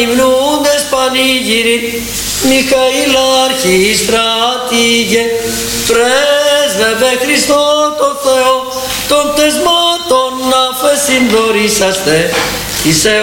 Υμνούντες πανήγυριν, Μιχαήλ αρχιστράτηγε, πρέσβευε Χριστό το Θεό, των τεσμάτων να φεσυντορίσαστε,